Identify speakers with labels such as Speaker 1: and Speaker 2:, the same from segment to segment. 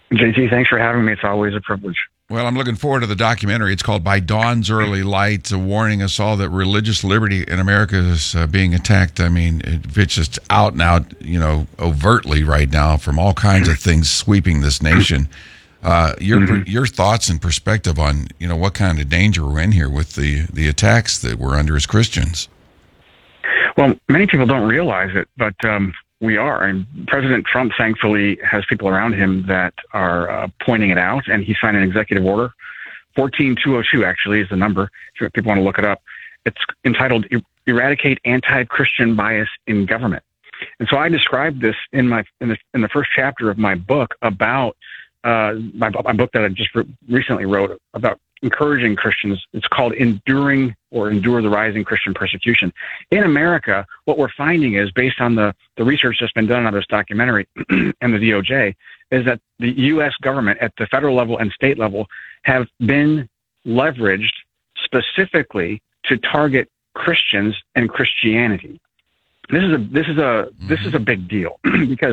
Speaker 1: JT, thanks for having me. It's always a privilege.
Speaker 2: Well, I'm looking forward to the documentary. It's called By Dawn's Early Light, warning us all that religious liberty in America is being attacked. I mean, it's just out and out, overtly right now from all kinds of things sweeping this nation. Your thoughts and perspective on, what kind of danger we're in here with the attacks that we're under as Christians.
Speaker 1: Well, many people don't realize it, but we are. And President Trump, thankfully, has people around him that are pointing it out, and he signed an executive order. 14202, actually, is the number, if people want to look it up. It's entitled Eradicate Anti-Christian Bias in Government. And so I described this in the first chapter of my book about my book that I just recently wrote about encouraging Christians. It's called Endure the Rising Christian Persecution. In America, what we're finding is, based on the research that's been done on this documentary and the DOJ, is that the U.S. government at the federal level and state level have been leveraged specifically to target Christians and Christianity. This is a big deal because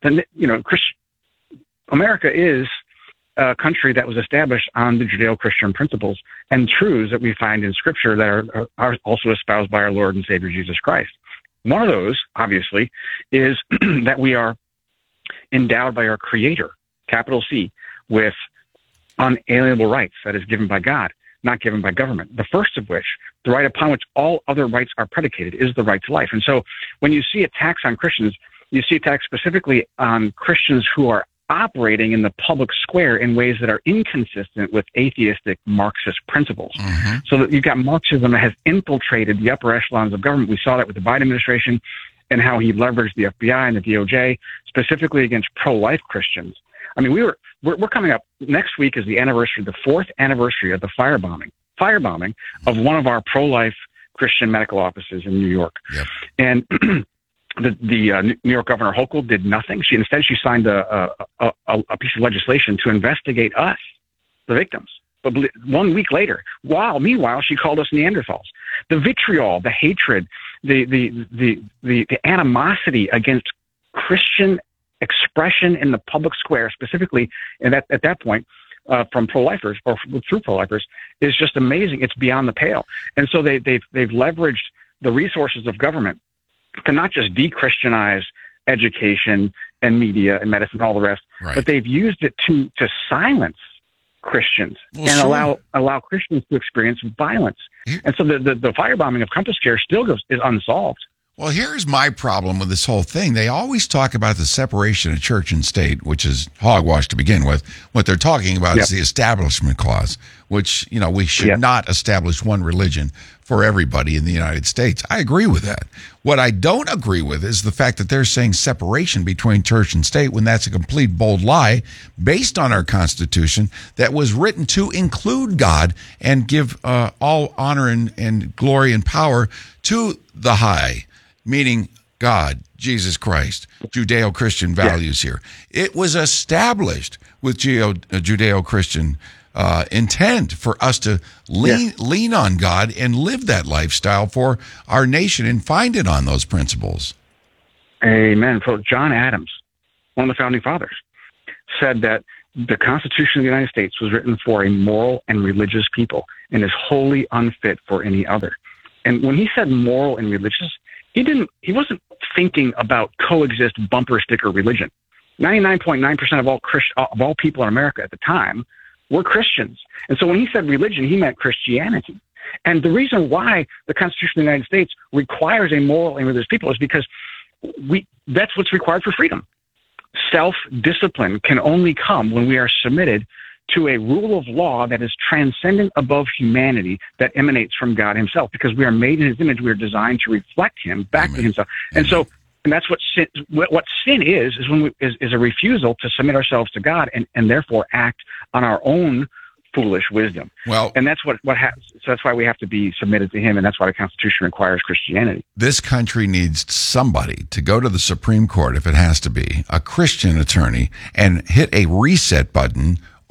Speaker 1: America is a country that was established on the Judeo-Christian principles and truths that we find in Scripture that are also espoused by our Lord and Savior Jesus Christ. One of those, obviously, is that we are endowed by our Creator, capital C, with unalienable rights that is given by God, not given by government. The first of which, the right upon which all other rights are predicated, is the right to life. And so when you see attacks on Christians, you see attacks specifically on Christians who are operating in the public square in ways that are inconsistent with atheistic Marxist principles. Mm-hmm. So that you've got Marxism that has infiltrated the upper echelons of government. We saw that with the Biden administration and how he leveraged the FBI and the DOJ specifically against pro-life Christians. I mean, we're coming up, next week is the fourth anniversary of the firebombing of one of our pro-life Christian medical offices in New York. Yep. And the New York Governor Hochul did nothing. She signed a piece of legislation to investigate us, the victims. But 1 week later, meanwhile, she called us Neanderthals. The vitriol, the hatred, the animosity against Christian expression in the public square, specifically, and at that point, from pro-lifers or through pro-lifers, is just amazing. It's beyond the pale. And so they've leveraged the resources of government to not just de-Christianize education and media and medicine and all the rest, right, but they've used it to silence Christians allow Christians to experience violence. And so the firebombing of Compass Care is unsolved.
Speaker 2: Well, here's my problem with this whole thing. They always talk about the separation of church and state, which is hogwash to begin with. What they're talking about is the Establishment Clause, which, we should not establish one religion for everybody in the United States. I agree with that. What I don't agree with is the fact that they're saying separation between church and state when that's a complete bold lie based on our Constitution that was written to include God and give all honor and glory and power to the high, meaning God, Jesus Christ, Judeo-Christian values here. It was established with Judeo-Christian intent for us to lean on God and live that lifestyle for our nation and find it on those principles.
Speaker 1: Amen. So John Adams, one of the founding fathers, said that the Constitution of the United States was written for a moral and religious people and is wholly unfit for any other. And when he said moral and religious, he wasn't thinking about coexist bumper sticker religion. 99.9% of all people in America at the time were Christians. And so when he said religion, he meant Christianity. And the reason why the Constitution of the United States requires a moral and religious people is because that's what's required for freedom. Self-discipline can only come when we are submitted to a rule of law that is transcendent above humanity, that emanates from God himself, because we are made in his image. We are designed to reflect him back to himself. And so, and that's what sin is when is a refusal to submit ourselves to God and therefore act on our own foolish wisdom. Well, and that's what happens. So that's why we have to be submitted to him, and that's why the Constitution requires Christianity.
Speaker 2: This country needs somebody to go to the Supreme Court, if it has to be, a Christian attorney, and hit a reset button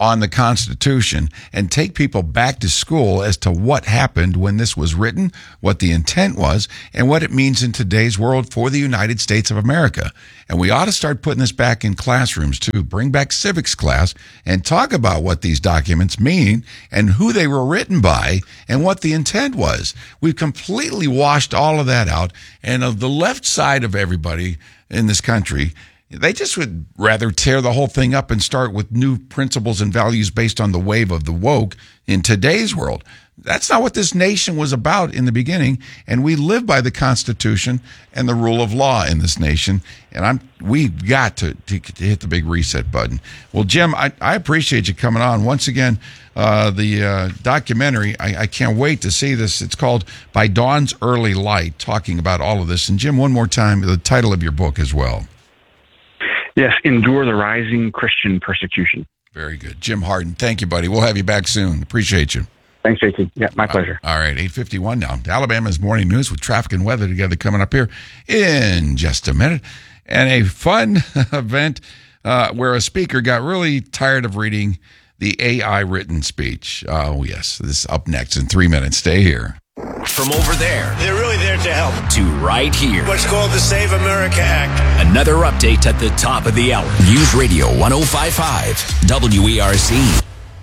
Speaker 2: on the Constitution and take people back to school as to what happened when this was written, what the intent was, and what it means in today's world for the United States of America. And we ought to start putting this back in classrooms too. Bring back civics class and talk about what these documents mean and who they were written by and what the intent was. We've completely washed all of that out. And of the left side of everybody in this country, they just would rather tear the whole thing up and start with new principles and values based on the wave of the woke in today's world. That's not what this nation was about in the beginning, and we live by the Constitution and the rule of law in this nation, and we've got to hit the big reset button. Well, Jim, I appreciate you coming on. Once again, the documentary, I can't wait to see this. It's called By Dawn's Early Light, talking about all of this. And Jim, one more time, the title of your book as well.
Speaker 1: Yes, Endure the Rising Christian Persecution.
Speaker 2: Very good. Jim Harden, thank you, buddy. We'll have you back soon. Appreciate you.
Speaker 1: Thanks, JT. Yeah, my pleasure.
Speaker 2: All right, 8:51 now. Alabama's Morning News with traffic and weather together coming up here in just a minute. And a fun event where a speaker got really tired of reading the AI written speech. Oh, yes. This is up next in 3 minutes. Stay here.
Speaker 3: From over there,
Speaker 4: they're really there to help,
Speaker 3: to right here.
Speaker 4: What's called the Save America Act.
Speaker 3: Another update at the top of the hour. News Radio 105.5 WERC.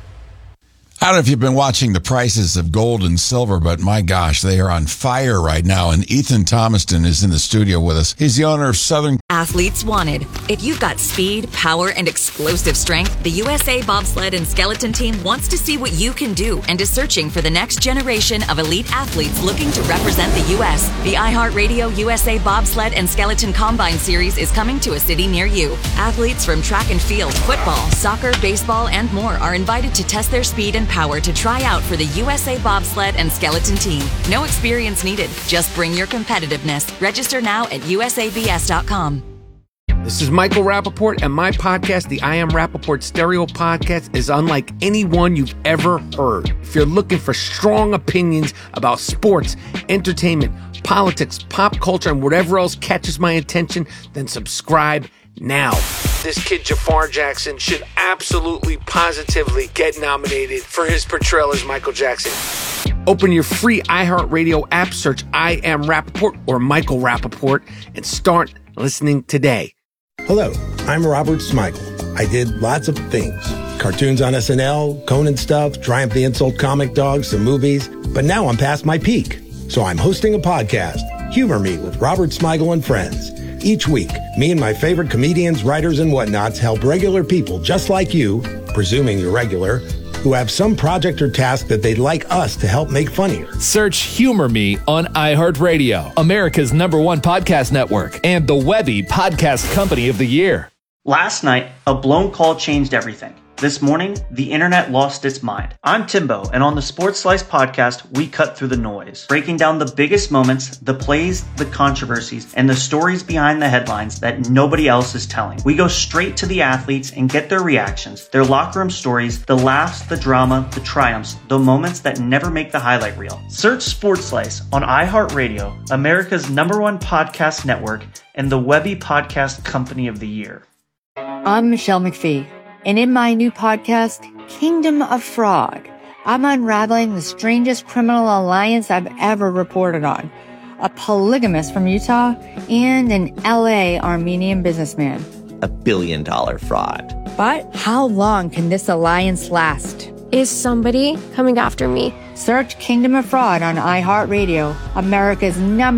Speaker 2: I don't know if you've been watching the prices of gold and silver, but my gosh, they are on fire right now. And Ethan Thomaston is in the studio with us. He's the owner of Southern
Speaker 5: Athletes Wanted. If you've got speed, power, and explosive strength, the USA Bobsled and Skeleton Team wants to see what you can do and is searching for the next generation of elite athletes looking to represent the U.S. The iHeartRadio USA Bobsled and Skeleton Combine Series is coming to a city near you. Athletes from track and field, football, soccer, baseball, and more are invited to test their speed and power to try out for the USA Bobsled and Skeleton Team. No experience needed. Just bring your competitiveness. Register now at usabs.com.
Speaker 6: This is Michael Rappaport, and my podcast, the I Am Rappaport Stereo Podcast, is unlike any one you've ever heard. If you're looking for strong opinions about sports, entertainment, politics, pop culture, and whatever else catches my attention, then subscribe now. This kid, Jafar Jackson, should absolutely, positively get nominated for his portrayal as Michael Jackson. Open your free iHeartRadio app, search I Am Rappaport or Michael Rappaport, and start listening today.
Speaker 7: Hello, I'm Robert Smigel. I did lots of things. Cartoons on SNL, Conan stuff, Triumph the Insult Comic Dog, some movies. But now I'm past my peak. So I'm hosting a podcast, Humor Me with Robert Smigel and Friends. Each week, me and my favorite comedians, writers, and whatnots help regular people just like you, presuming you're regular, who have some project or task that they'd like us to help make funnier.
Speaker 8: Search Humor Me on iHeartRadio, America's #1 podcast network, and the Webby Podcast Company of the Year.
Speaker 9: Last night, a blown call changed everything. This morning, the internet lost its mind. I'm Timbo, and on the Sports Slice podcast, we cut through the noise, breaking down the biggest moments, the plays, the controversies, and the stories behind the headlines that nobody else is telling. We go straight to the athletes and get their reactions, their locker room stories, the laughs, the drama, the triumphs, the moments that never make the highlight reel. Search Sports Slice on iHeartRadio, America's #1 podcast network, and the Webby Podcast Company of the Year.
Speaker 10: I'm Michelle McPhee. And in my new podcast, Kingdom of Fraud, I'm unraveling the strangest criminal alliance I've ever reported on. A polygamist from Utah and an LA Armenian businessman.
Speaker 11: $1 billion fraud.
Speaker 10: But how long can this alliance last?
Speaker 12: Is somebody coming after me?
Speaker 10: Search Kingdom of Fraud on iHeartRadio, America's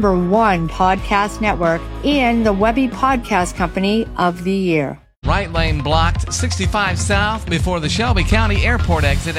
Speaker 10: #1 podcast network, and the Webby Podcast Company of the Year.
Speaker 13: Right lane blocked, 65 south before the Shelby County Airport exit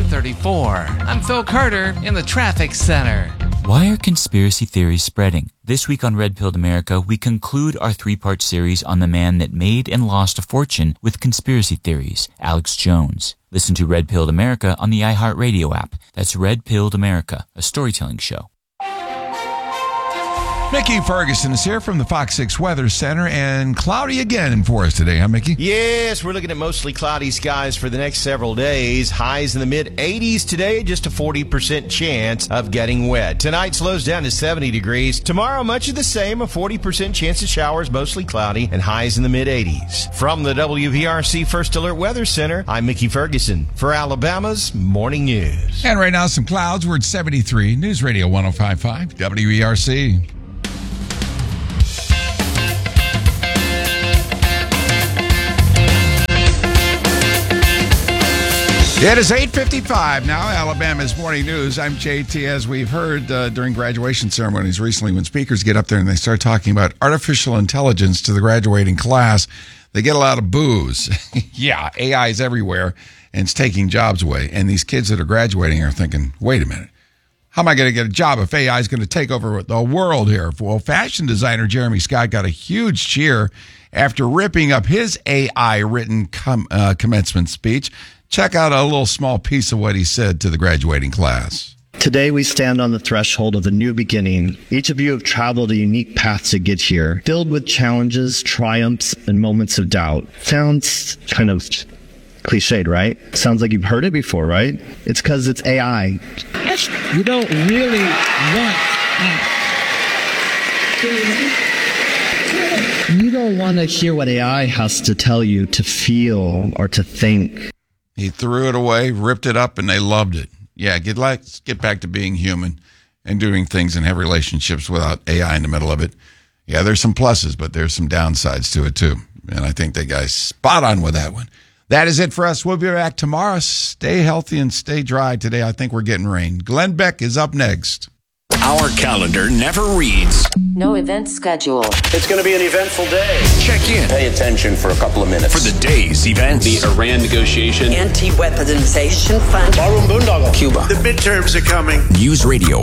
Speaker 13: 234. I'm Phil Carter in the traffic center.
Speaker 14: Why are conspiracy theories spreading? This week on Red Pilled America, we conclude our 3-part series on the man that made and lost a fortune with conspiracy theories, Alex Jones. Listen to Red Pilled America on the iHeartRadio app. That's Red Pilled America, a storytelling show.
Speaker 2: Mickey Ferguson is here from the Fox 6 Weather Center, and cloudy again for us today, huh, Mickey?
Speaker 15: Yes, we're looking at mostly cloudy skies for the next several days. Highs in the mid-80s today, just a 40% chance of getting wet. Tonight slows down to 70 degrees. Tomorrow, much of the same, a 40% chance of showers, mostly cloudy, and highs in the mid-80s. From the WVRC First Alert Weather Center, I'm Mickey Ferguson for Alabama's Morning News.
Speaker 2: And right now, some clouds. We're at 73. News Radio 105.5 WERC. It is 8:55 now, Alabama's Morning News. I'm JT. As we've heard during graduation ceremonies recently, when speakers get up there and they start talking about artificial intelligence to the graduating class, they get a lot of boos. Yeah, AI is everywhere, and it's taking jobs away. And these kids that are graduating are thinking, wait a minute, how am I going to get a job if AI is going to take over the world here? Well, fashion designer Jeremy Scott got a huge cheer after ripping up his AI-written commencement speech. Check out a little small piece of what he said to the graduating class.
Speaker 16: Today we stand on the threshold of a new beginning. Each of you have traveled a unique path to get here, filled with challenges, triumphs, and moments of doubt. Sounds kind of cliched, right? Sounds like you've heard it before, right? It's because it's AI.
Speaker 17: You don't really want
Speaker 16: to hear what AI has to tell you to feel or to think.
Speaker 2: He threw it away, ripped it up, and they loved it. Yeah, let's get back to being human and doing things and have relationships without AI in the middle of it. Yeah, there's some pluses, but there's some downsides to it, too. And I think the guy's spot on with that one. That is it for us. We'll be back tomorrow. Stay healthy and stay dry. Today, I think we're getting rain. Glenn Beck is up next.
Speaker 3: Our calendar never reads.
Speaker 18: No event schedule.
Speaker 4: It's going to be an eventful day.
Speaker 3: Check in.
Speaker 19: Pay attention for a couple of minutes.
Speaker 3: For the day's events.
Speaker 20: The Iran negotiation.
Speaker 18: Anti-weaponization fund.
Speaker 4: Barroom Boondoggle. Cuba. The midterms are coming.
Speaker 3: News Radio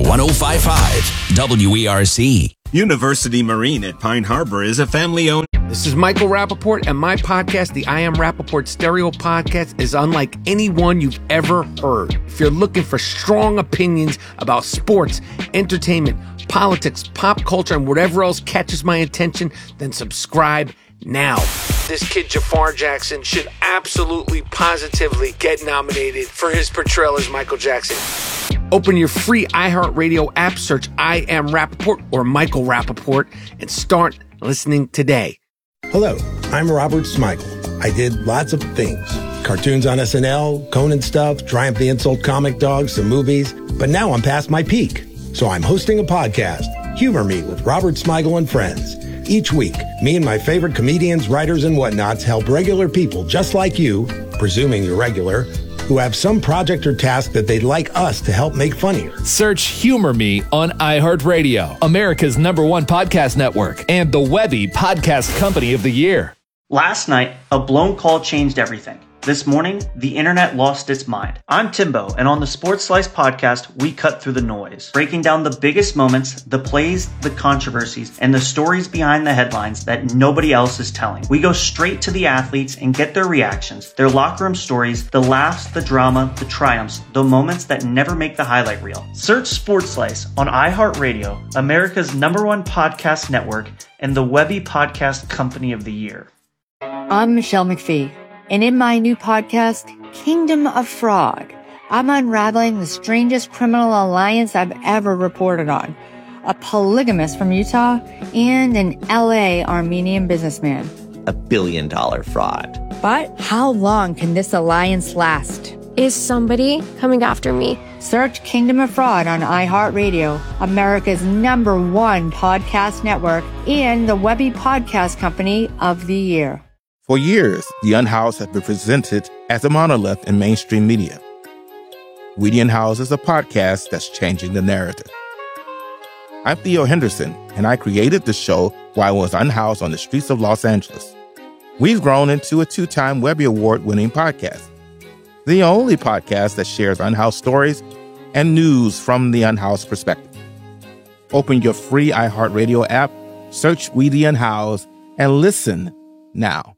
Speaker 3: 105.5 WERC.
Speaker 21: University Marine at Pine Harbor is a family-owned.
Speaker 6: This is Michael Rappaport, and my podcast, the I Am Rappaport Stereo Podcast, is unlike any one you've ever heard. If you're looking for strong opinions about sports, entertainment, politics, pop culture, and whatever else catches my attention, then subscribe now. This kid, Jafar Jackson, should absolutely, positively get nominated for his portrayal as Michael Jackson. Open your free iHeartRadio app, search I Am Rappaport or Michael Rappaport, and start listening today.
Speaker 7: Hello, I'm Robert Smigel. I did lots of things. Cartoons on SNL, Conan stuff, Triumph the Insult Comic Dog, some movies. But now I'm past my peak. So I'm hosting a podcast, Humor Me with Robert Smigel and Friends. Each week, me and my favorite comedians, writers, and whatnots help regular people just like you, presuming you're regular, who have some project or task that they'd like us to help make funnier.
Speaker 8: Search Humor Me on iHeartRadio, America's #1 podcast network, and the Webby Podcast Company of the Year.
Speaker 9: Last night, a blown call changed everything. This morning, the internet lost its mind. I'm Timbo, and on the Sports Slice podcast, we cut through the noise, breaking down the biggest moments, the plays, the controversies, and the stories behind the headlines that nobody else is telling. We go straight to the athletes and get their reactions, their locker room stories, the laughs, the drama, the triumphs, the moments that never make the highlight reel. Search Sports Slice on iHeartRadio, America's #1 podcast network, and the Webby Podcast Company of the Year.
Speaker 10: I'm Michelle McPhee. And in my new podcast, Kingdom of Frog, I'm unraveling the strangest criminal alliance I've ever reported on. A polygamist from Utah and an LA Armenian businessman.
Speaker 11: $1 billion fraud.
Speaker 10: But how long can this alliance last?
Speaker 12: Is somebody coming after me?
Speaker 10: Search Kingdom of Fraud on iHeartRadio, America's #1 podcast network, and the Webby Podcast Company of the Year.
Speaker 22: For years, The Unhoused has been presented as a monolith in mainstream media. We The Unhoused is a podcast that's changing the narrative. I'm Theo Henderson, and I created the show while I was unhoused on the streets of Los Angeles. We've grown into a 2-time Webby Award-winning podcast, the only podcast that shares unhoused stories and news from the unhoused perspective. Open your free iHeartRadio app, search We The Unhoused, and listen now.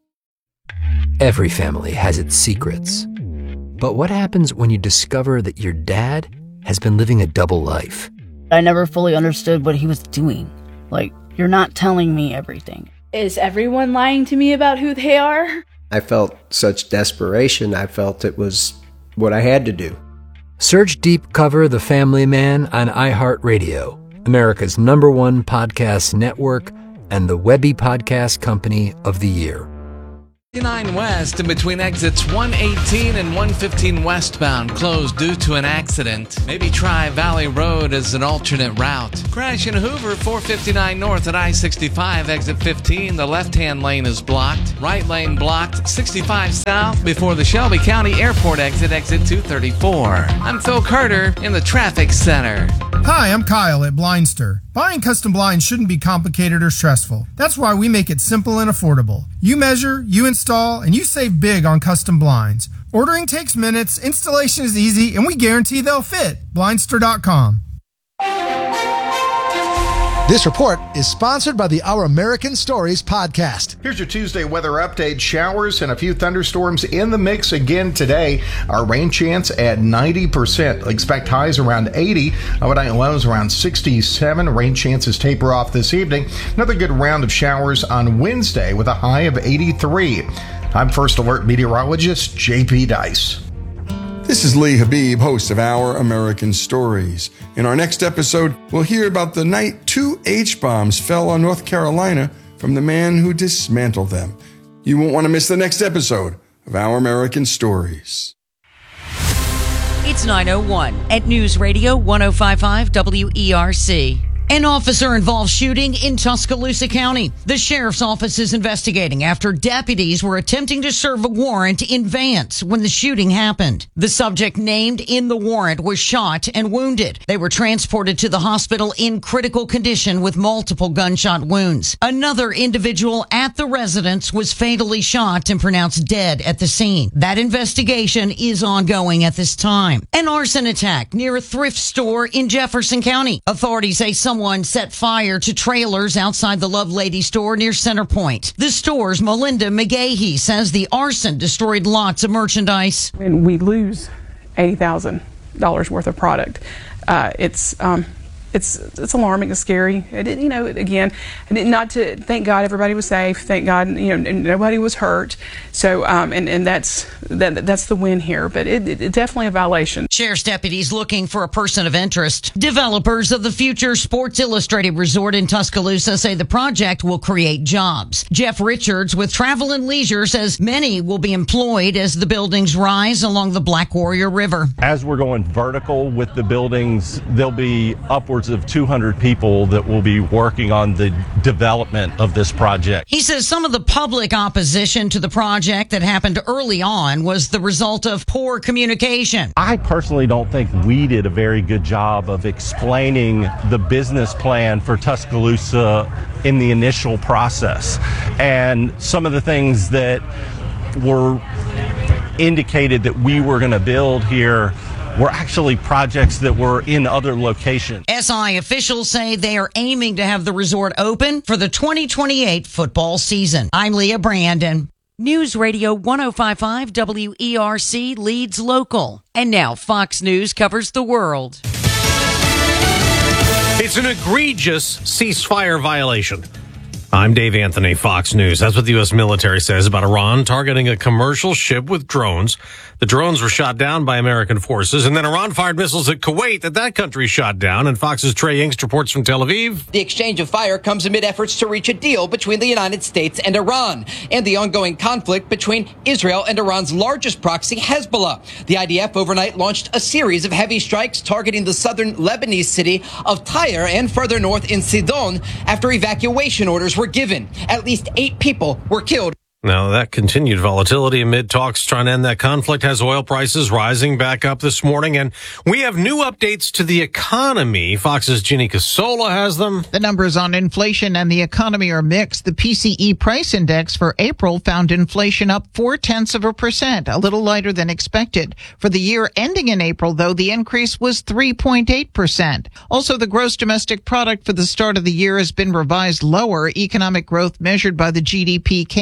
Speaker 23: Every family has its secrets. But what happens when you discover that your dad has been living a double life?
Speaker 24: I never fully understood what he was doing.
Speaker 1: Like, you're not telling me everything.
Speaker 5: Is everyone lying to me about who they are?
Speaker 20: I felt such desperation. I felt it was what I had to do.
Speaker 23: Search Deep Cover The Family Man on iHeartRadio, America's #1 podcast network and the Webby Podcast Company of the Year.
Speaker 13: 59 West in between exits 118 and 115 westbound closed due to an accident. Maybe try Valley Road as an alternate route. Crash in Hoover 459 North at I-65 exit 15. The left-hand lane is blocked. Right lane blocked. 65 South before the Shelby County Airport exit 234. I'm Phil Carter in the traffic center.
Speaker 24: Hi, I'm Kyle at Blindster. Buying custom blinds shouldn't be complicated or stressful. That's why we make it simple and affordable. You measure, you install, and you save big on custom blinds. Ordering takes minutes, installation is easy, and we guarantee they'll fit. Blindster.com.
Speaker 25: This report is sponsored by the Our American Stories podcast.
Speaker 26: Here's your Tuesday weather update. Showers and a few thunderstorms in the mix again today. Our rain chance at 90%. Expect highs around 80. Overnight lows around 67. Rain chances taper off this evening. Another good round of showers on Wednesday with a high of 83. I'm First Alert meteorologist JP Dice.
Speaker 27: This is Lee Habib, host of Our American Stories. In our next episode, we'll hear about the night 2 H-bombs fell on North Carolina from the man who dismantled them. You won't want to miss the next episode of Our American Stories.
Speaker 28: It's 9:01 at News Radio 105.5 WERC. An officer-involved shooting in Tuscaloosa County. The sheriff's office is investigating after deputies were attempting to serve a warrant in Vance when the shooting happened. The subject named in the warrant was shot and wounded. They were transported to the hospital in critical condition with multiple gunshot wounds. Another individual at the residence was fatally shot and pronounced dead at the scene. That investigation is ongoing at this time. An arson attack near a thrift store in Jefferson County. Authorities say someone set fire to trailers outside the Love Lady store near Center Point. The store's Melinda McGahee says the arson destroyed lots of merchandise.
Speaker 29: When we lose $80,000 worth of product, it's alarming, it's scary. Not to, thank God everybody was safe. Thank God, nobody was hurt. So, and that's the win here. But it's definitely a violation.
Speaker 28: Sheriff's deputies looking for a person of interest. Developers of the future Sports Illustrated Resort in Tuscaloosa say the project will create jobs. Jeff Richards with Travel and Leisure says many will be employed as the buildings rise along the Black Warrior River.
Speaker 30: As we're going vertical with the buildings, there'll be upwards of 200 people that will be working on the development of this project.
Speaker 28: He says some of the public opposition to the project that happened early on was the result of poor communication.
Speaker 30: I personally don't think we did a very good job of explaining the business plan for Tuscaloosa in the initial process. And some of the things that were indicated that we were going to build here were actually projects that were in other locations.
Speaker 28: SI officials say they are aiming to have the resort open for the 2028 football season. I'm Leah Brandon. News Radio 105.5 WERC leads local. And now Fox News covers the world.
Speaker 31: It's an egregious ceasefire violation. I'm Dave Anthony, Fox News. That's what the U.S. military says about Iran targeting a commercial ship with drones. The drones were shot down by American forces, and then Iran fired missiles at Kuwait that country shot down. And Fox's Trey Yingst reports from Tel Aviv.
Speaker 32: The exchange of fire comes amid efforts to reach a deal between the United States and Iran, and the ongoing conflict between Israel and Iran's largest proxy, Hezbollah. The IDF overnight launched a series of heavy strikes targeting the southern Lebanese city of Tyre and further north in Sidon after evacuation orders were given. At least 8 people were killed.
Speaker 31: Now, that continued volatility amid talks trying to end that conflict has oil prices rising back up this morning. And we have new updates to the economy. Fox's Ginny Casola has them.
Speaker 33: The numbers on inflation and the economy are mixed. The PCE price index for April found inflation up 0.4%, a little lighter than expected. For the year ending in April, though, the increase was 3.8%. Also, the gross domestic product for the start of the year has been revised lower. Economic growth measured by the GDP came in at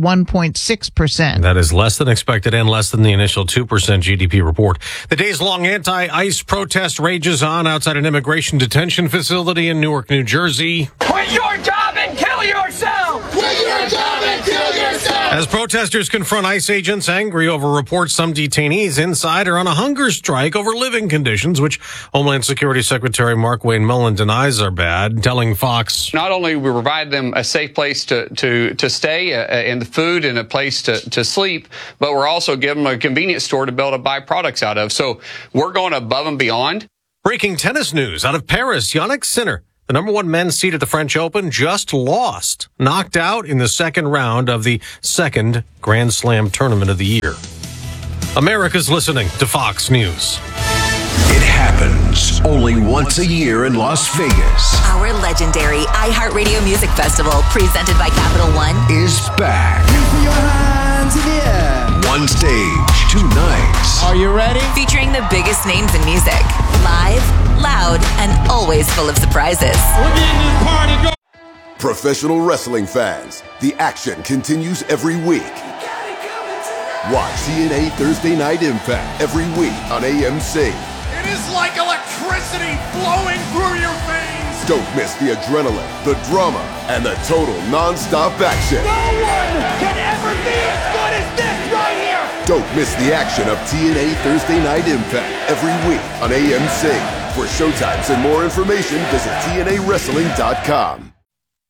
Speaker 33: 1.6%.
Speaker 31: That is less than expected and less than the initial 2% GDP report. The days-long anti-ICE protest rages on outside an immigration detention facility in Newark, New Jersey.
Speaker 2: Quit your job and kill yourself! Quit your job and kill yourself!
Speaker 31: As protesters confront ICE agents angry over reports some detainees inside are on a hunger strike over living conditions, which Homeland Security Secretary Mark Wayne Mullen denies are bad, telling Fox.
Speaker 3: Not only we provide them a safe place to stay and the food and a place to sleep, but we're also giving them a convenience store to be able to buy products out of. So we're going above and beyond.
Speaker 31: Breaking tennis news out of Paris. Jannik Sinner, the number one men's seed at the French Open, just lost, knocked out in the second round of the second Grand Slam tournament of the year. America's listening to Fox News.
Speaker 4: It happens only once a year in Las Vegas.
Speaker 6: Our legendary iHeartRadio Music Festival, presented by Capital One,
Speaker 4: is back.
Speaker 6: Put your hands in the air.
Speaker 4: One stage, 2 nights.
Speaker 6: Are you ready? Featuring the biggest names in music. Live, loud, and always full of surprises.
Speaker 4: We're getting this party going.
Speaker 7: Professional wrestling fans, the action continues every week. Watch TNA Thursday Night Impact every week on AMC.
Speaker 2: It is like electricity flowing through your veins!
Speaker 7: Don't miss the adrenaline, the drama, and the total non-stop action.
Speaker 2: No one can ever be as good as this right here!
Speaker 7: Don't miss the action of TNA Thursday Night Impact every week on AMC. For showtimes and more information, visit TNAWrestling.com.